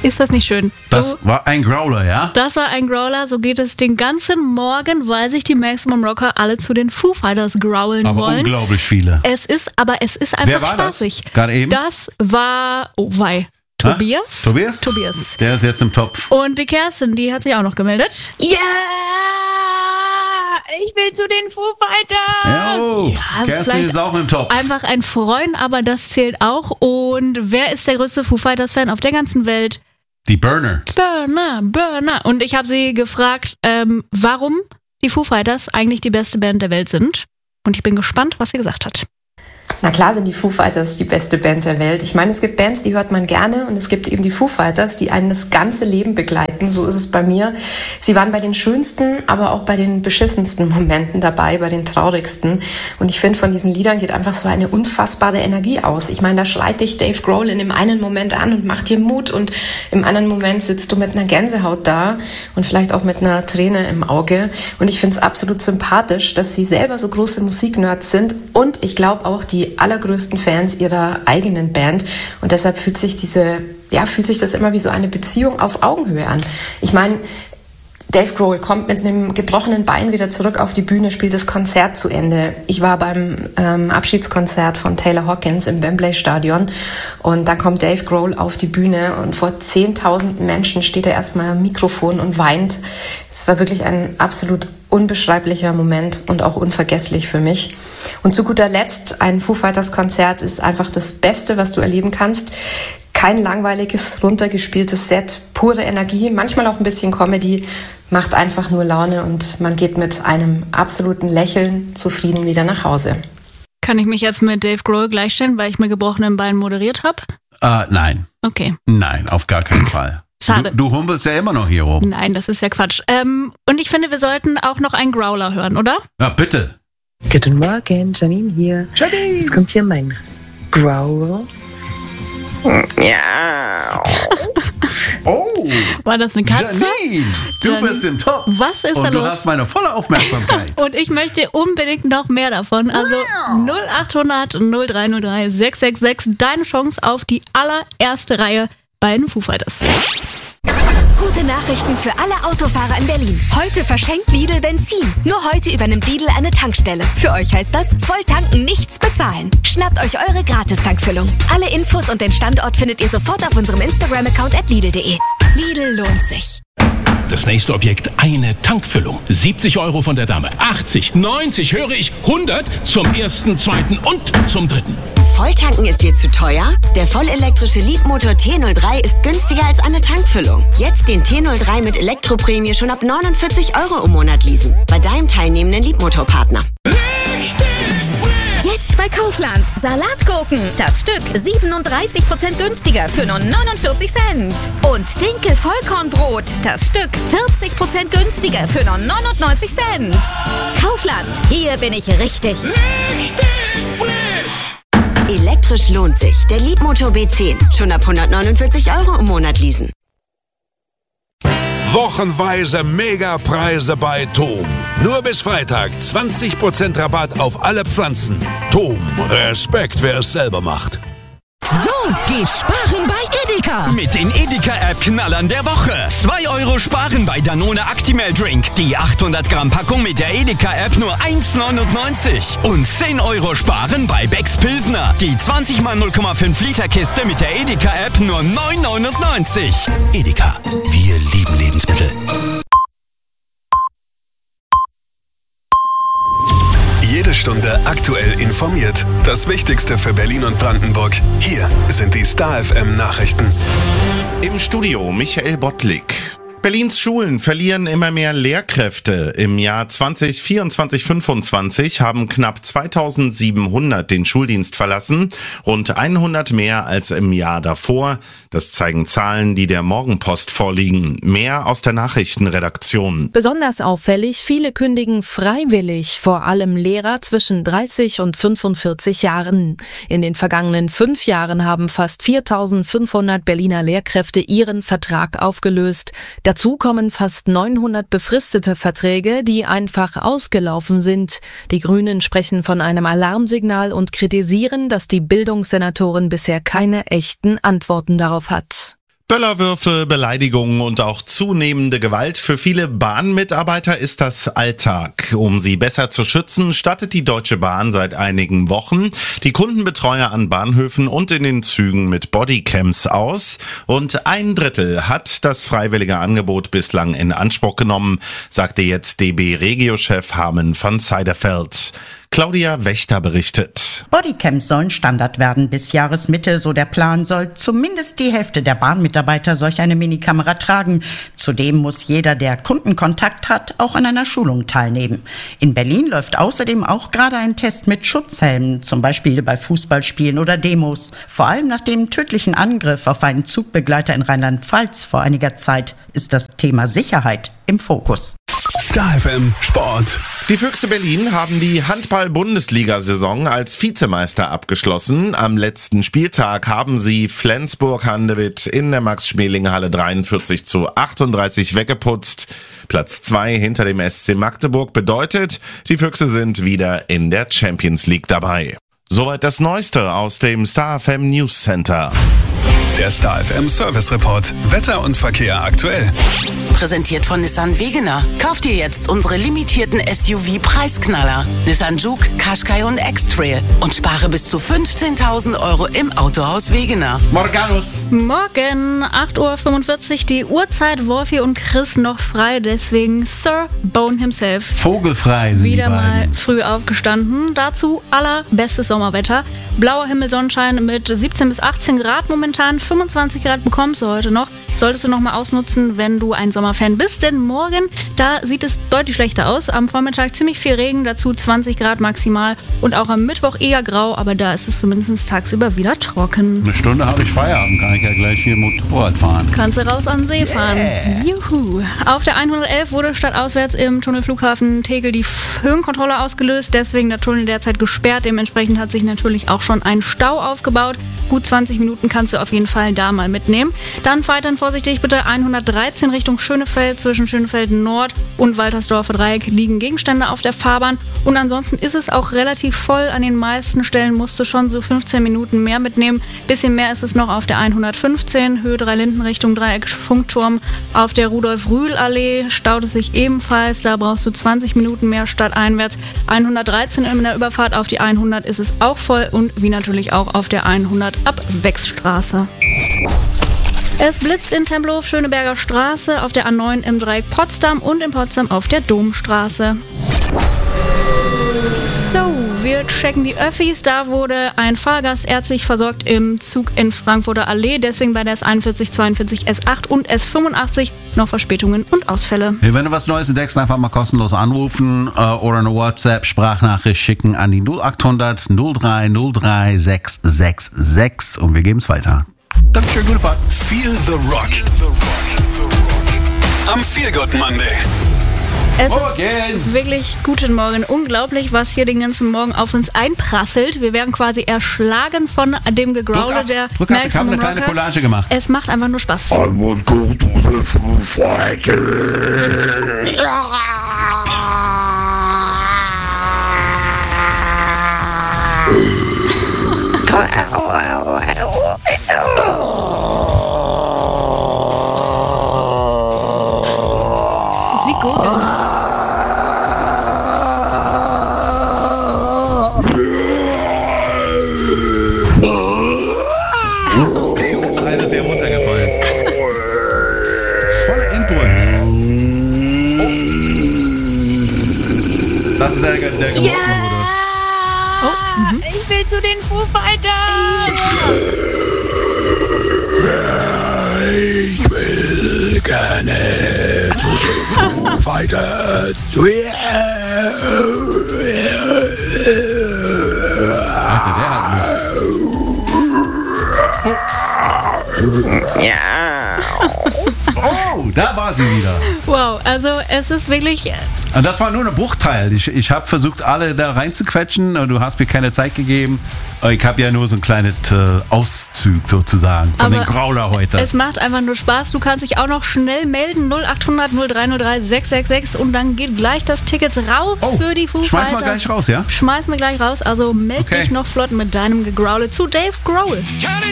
Ist das nicht schön? Das war ein Growler, ja? Das war ein Growler, so geht es den ganzen Morgen, weil sich die Maximum Rocker alle zu den Foo Fighters growlen aber wollen. Unglaublich viele. Es ist einfach Wer war spaßig. Das? Gerade eben? Das war, Tobias. Tobias? Der ist jetzt im Topf. Und die Kerstin, die hat sich auch noch gemeldet. Ja, ich will zu den Foo Fighters. Ja, Kerstin ist auch im Topf. Einfach ein Freund, aber das zählt auch. Und wer ist der größte Foo Fighters-Fan auf der ganzen Welt? Die Burner. Burner. Und ich habe sie gefragt, warum die Foo Fighters eigentlich die beste Band der Welt sind. Und ich bin gespannt, was sie gesagt hat. Na klar sind die Foo Fighters die beste Band der Welt. Ich meine, es gibt Bands, die hört man gerne und es gibt eben die Foo Fighters, die einen das ganze Leben begleiten. So ist es bei mir. Sie waren bei den schönsten, aber auch bei den beschissensten Momenten dabei, bei den traurigsten. Und ich finde, von diesen Liedern geht einfach so eine unfassbare Energie aus. Ich meine, da schreit dich Dave Grohl in dem einen Moment an und macht dir Mut und im anderen Moment sitzt du mit einer Gänsehaut da und vielleicht auch mit einer Träne im Auge. Und ich finde es absolut sympathisch, dass sie selber so große Musiknerds sind und ich glaube auch die allergrößten Fans ihrer eigenen Band und deshalb fühlt sich das immer wie so eine Beziehung auf Augenhöhe an. Ich meine, Dave Grohl kommt mit einem gebrochenen Bein wieder zurück auf die Bühne, spielt das Konzert zu Ende. Ich war beim Abschiedskonzert von Taylor Hawkins im Wembley Stadion und dann kommt Dave Grohl auf die Bühne und vor 10.000 Menschen steht er erstmal am Mikrofon und weint. Es war wirklich ein absolut unbeschreiblicher Moment und auch unvergesslich für mich. Und zu guter Letzt, ein Foo Fighters Konzert ist einfach das Beste, was du erleben kannst. Kein langweiliges, runtergespieltes Set, pure Energie, manchmal auch ein bisschen Comedy, macht einfach nur Laune und man geht mit einem absoluten Lächeln zufrieden wieder nach Hause. Kann ich mich jetzt mit Dave Grohl gleichstellen, weil ich mit gebrochenen Beinen moderiert habe? Nein. Okay. Nein, auf gar keinen Fall. Schade. Du humpelst ja immer noch hier rum. Nein, das ist ja Quatsch. Und ich finde, wir sollten auch noch einen Growler hören, oder? Ja, bitte. Guten Morgen, Janine hier. Janine! Jetzt kommt hier mein Growl. Ja. Oh! War das eine Katze? Janine! Du bist im Topf. Was ist da Und los? du hast meine volle Aufmerksamkeit. Und ich möchte unbedingt noch mehr davon. Also 0800 0303 666, deine Chance auf die allererste Reihe bei den Foo Fighters. Gute Nachrichten für alle Autofahrer in Berlin. Heute verschenkt Lidl Benzin. Nur heute übernimmt Lidl eine Tankstelle. Für euch heißt das, voll tanken, nichts bezahlen. Schnappt euch eure Gratistankfüllung. Alle Infos und den Standort findet ihr sofort auf unserem Instagram-Account @lidl.de. Lidl lohnt sich. Das nächste Objekt, eine Tankfüllung. 70 € von der Dame, 80, 90, höre ich, 100 zum ersten, zweiten und zum dritten. Volltanken ist dir zu teuer? Der vollelektrische Leapmotor T03 ist günstiger als eine Tankfüllung. Jetzt den T03 mit Elektroprämie schon ab 49 € im Monat leasen. Bei deinem teilnehmenden Leapmotor-Partner. Jetzt bei Kaufland. Salatgurken. Das Stück 37% günstiger für nur 49 Cent. Und Dinkel Vollkornbrot. Das Stück 40% günstiger für nur 99 Cent. Kaufland. Hier bin ich richtig. Elektrisch lohnt sich. Der Leapmotor B10. Schon ab 149 € im Monat leasen. Wochenweise Megapreise bei Tom. Nur bis Freitag 20% Rabatt auf alle Pflanzen. Tom, Respekt, wer es selber macht. So geht sparen bei Edeka. Mit den Edeka-App-Knallern der Woche. 2 € sparen bei Danone Actimel Drink. Die 800 Gramm Packung mit der Edeka-App nur 1,99. Und 10 € sparen bei Becks Pilsner. Die 20 x 0,5 Liter Kiste mit der Edeka-App nur 9,99. Edeka, wir lieben Lebensmittel. Jede Stunde aktuell informiert. Das Wichtigste für Berlin und Brandenburg. Hier sind die Star FM Nachrichten. Im Studio Michael Bottlik. Berlins Schulen verlieren immer mehr Lehrkräfte. Im Jahr 2024/25 haben knapp 2700 den Schuldienst verlassen, rund 100 mehr als im Jahr davor. Das zeigen Zahlen, die der Morgenpost vorliegen. Mehr aus der Nachrichtenredaktion. Besonders auffällig, viele kündigen freiwillig, vor allem Lehrer zwischen 30 und 45 Jahren. In den vergangenen 5 Jahren haben fast 4500 Berliner Lehrkräfte ihren Vertrag aufgelöst. Dazu kommen fast 900 befristete Verträge, die einfach ausgelaufen sind. Die Grünen sprechen von einem Alarmsignal und kritisieren, dass die Bildungssenatorin bisher keine echten Antworten darauf hat. Böllerwürfe, Beleidigungen und auch zunehmende Gewalt. Für viele Bahnmitarbeiter ist das Alltag. Um sie besser zu schützen, stattet die Deutsche Bahn seit einigen Wochen die Kundenbetreuer an Bahnhöfen und in den Zügen mit Bodycams aus. Und 1/3 hat das freiwillige Angebot bislang in Anspruch genommen, sagte jetzt DB-Regio-Chef Harmen van Seiderfeld. Claudia Wächter berichtet. Bodycams sollen Standard werden bis Jahresmitte, so der Plan, soll zumindest die Hälfte der Bahnmitarbeiter solch eine Minikamera tragen. Zudem muss jeder, der Kundenkontakt hat, auch an einer Schulung teilnehmen. In Berlin läuft außerdem auch gerade ein Test mit Schutzhelmen, zum Beispiel bei Fußballspielen oder Demos. Vor allem nach dem tödlichen Angriff auf einen Zugbegleiter in Rheinland-Pfalz vor einiger Zeit ist das Thema Sicherheit im Fokus. Star FM Sport. Die Füchse Berlin haben die Handball-Bundesliga-Saison als Vizemeister abgeschlossen. Am letzten Spieltag haben sie Flensburg-Handewitt in der Max-Schmeling-Halle 43:38 weggeputzt. Platz 2 hinter dem SC Magdeburg bedeutet, die Füchse sind wieder in der Champions League dabei. Soweit das Neueste aus dem Star FM News Center. Der Star FM Service Report. Wetter und Verkehr aktuell. Präsentiert von Nissan Wegener. Kauft ihr jetzt unsere limitierten SUV-Preisknaller. Nissan Juke, Qashqai und X-Trail. Und spare bis zu 15.000 € im Autohaus Wegener. Morganus. Morgen, 8:45 Uhr, die Uhrzeit, Wolfi und Chris noch frei, deswegen Sir Bone himself. Vogelfrei sind Wieder die beiden. mal früh aufgestanden. Dazu allerbestes Sommerwetter. Blauer Himmel, Sonnenschein mit 17 bis 18 Grad momentan. 25 Grad bekommst du heute noch. Solltest du noch mal ausnutzen, wenn du ein Sommerfan bist, denn morgen, da sieht es deutlich schlechter aus. Am Vormittag ziemlich viel Regen, dazu 20 Grad maximal und auch am Mittwoch eher grau, aber da ist es zumindest tagsüber wieder trocken. Eine Stunde habe ich Feierabend, kann ich ja gleich hier Motorrad fahren. Kannst du raus an den See fahren. Juhu. Auf der 111 wurde stadtauswärts im Tunnel Flughafen Tegel die Höhenkontrolle ausgelöst, deswegen der Tunnel derzeit gesperrt. Dementsprechend hat sich natürlich auch schon ein Stau aufgebaut. Gut 20 Minuten kannst du auf jeden Fall da mal mitnehmen. Dann weiterhin vorsichtig bitte 113 Richtung Schönefeld. Zwischen Schönefeld Nord und Waltersdorfer Dreieck liegen Gegenstände auf der Fahrbahn. Und ansonsten ist es auch relativ voll. An den meisten Stellen musst du schon so 15 Minuten mehr mitnehmen. Bisschen mehr ist es noch auf der 115, Höhe 3 Linden Richtung Dreieck Funkturm. Auf der Rudolf-Rühl-Allee staut es sich ebenfalls. Da brauchst du 20 Minuten mehr stadteinwärts. 113 in der Überfahrt auf die 100 ist es auch voll und wie natürlich auch auf der 100 ab Wechsstraße. Es blitzt in Tempelhof Schöneberger Straße, auf der A9 im Dreieck Potsdam und in Potsdam auf der Domstraße. So, wir checken die Öffis. Da wurde ein Fahrgast ärztlich versorgt im Zug in Frankfurter Allee. Deswegen bei der S41, 42, S8 und S85 noch Verspätungen und Ausfälle. Hey, wenn du was Neues entdeckst, einfach mal kostenlos anrufen oder eine WhatsApp-Sprachnachricht schicken an die 0800 03 03 666 und wir geben es weiter. Dankeschön, gute Fahrt. Feel the Rock. Am Feel Good Monday. Es ist wirklich guten Morgen. Unglaublich, was hier den ganzen Morgen auf uns einprasselt. Wir werden quasi erschlagen von dem Gegraule der Ich habe eine kleine Collage gemacht. Es macht einfach nur Spaß. I want to go to the Foo Fighters. Das ist wie Gurgeln. Einer ist hier runtergefallen. Voller Impuls. Oh. Das ist der geworfen wurde. Oh, ich will zu den Foo Fighters. Ich will gerne zu den Foo Fighters. Alter, der hat Luft. Ja. Oh, da war sie wieder. Wow, also es ist wirklich... Und das war nur ein Bruchteil. Ich habe versucht, alle da reinzuquetschen und du hast mir keine Zeit gegeben. Ich habe ja nur so ein kleines Auszug sozusagen von den Growler heute. Es macht einfach nur Spaß. Du kannst dich auch noch schnell melden. 0800 0303 666 und dann geht gleich das Ticket raus für die Foo Fighters. Schmeißen wir gleich raus, ja? Schmeißen wir gleich raus. Also meld dich noch flott mit deinem Gegrowle zu Dave Grohl.